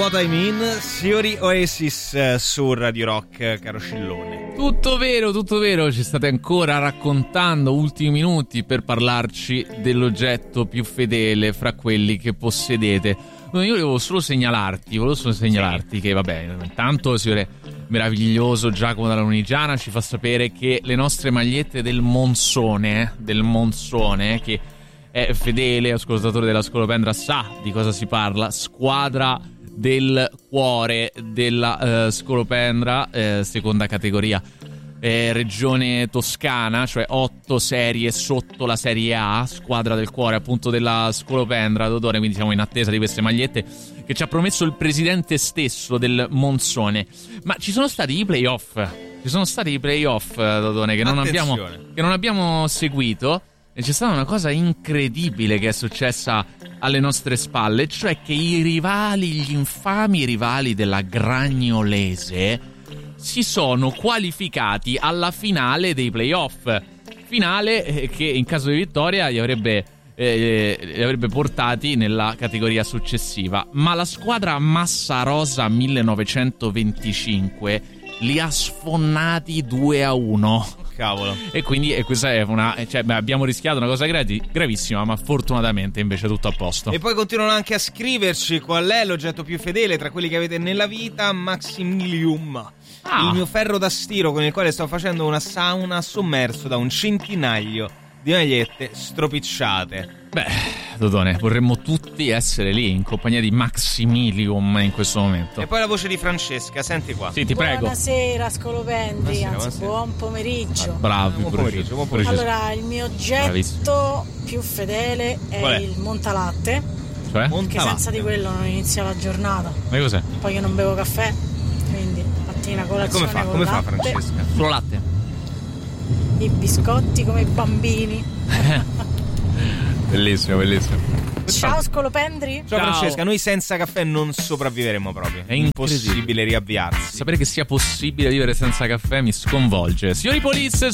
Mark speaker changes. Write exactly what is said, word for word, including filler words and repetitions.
Speaker 1: What I Mean, Siori Oasis su Radio Rock, caro Scillone.
Speaker 2: Tutto vero, tutto vero, ci state ancora raccontando ultimi minuti per parlarci dell'oggetto più fedele fra quelli che possedete. Io volevo solo segnalarti, volevo solo segnalarti sì. che vabbè, intanto signore meraviglioso Giacomo dalla Lunigiana ci fa sapere che le nostre magliette del Monsone, del Monsone, che è fedele ascoltatore della Scolopendra, sa di cosa si parla, squadra del cuore della uh, Scolopendra, eh, seconda categoria, eh, regione Toscana, cioè otto serie sotto la serie A, squadra del cuore appunto della Scolopendra, Dodone. Quindi siamo in attesa di queste magliette che ci ha promesso il presidente stesso del Monsone. Ma ci sono stati i playoff, ci sono stati i playoff, Dodone, che non abbiamo, che non abbiamo seguito. E c'è stata una cosa incredibile che è successa alle nostre spalle, cioè che i rivali, gli infami rivali della Gragnolese si sono qualificati alla finale dei playoff. Finale che in caso di vittoria li avrebbe, eh, li avrebbe portati nella categoria successiva. Ma la squadra Massarosa millenovecentoventicinque li ha sfonnati due a uno.
Speaker 1: Cavolo.
Speaker 2: E quindi e questa è una, cioè, beh, abbiamo rischiato una cosa gravi, gravissima, ma fortunatamente invece tutto a posto.
Speaker 1: E poi continuano anche a scriverci qual è l'oggetto più fedele tra quelli che avete nella vita. Maximilium, ah. il mio ferro da stiro con il quale sto facendo una sauna sommerso da un centinaio di magliette stropicciate.
Speaker 2: Beh, Dodone, vorremmo tutti essere lì in compagnia di Maximilium in questo momento.
Speaker 1: E poi la voce di Francesca, senti qua.
Speaker 2: Sì, ti prego.
Speaker 3: Buonasera Scolopendri,
Speaker 1: buonasera,
Speaker 3: anzi
Speaker 1: buonasera.
Speaker 3: buon pomeriggio.
Speaker 2: Ah, bravi,
Speaker 1: buon pomeriggio, buon pomeriggio.
Speaker 3: Allora, il mio oggetto Bravissimo. più fedele è, è il Montalatte.
Speaker 2: Cioè?
Speaker 3: Perché senza di quello non inizia la giornata.
Speaker 2: Ma cos'è?
Speaker 3: Poi io non bevo caffè, quindi mattina colazione.
Speaker 1: E come fa?
Speaker 3: Con
Speaker 1: Come
Speaker 3: latte.
Speaker 1: fa Francesca?
Speaker 2: Solo latte.
Speaker 3: I biscotti come i bambini.
Speaker 2: Bellissimo, bellissimo.
Speaker 3: Ciao Scolopendri.
Speaker 1: Ciao, Ciao Francesca, noi senza caffè non sopravviveremo proprio.
Speaker 2: È
Speaker 1: impossibile riavviarsi.
Speaker 2: Sapere che sia possibile vivere senza caffè mi sconvolge. Signori Police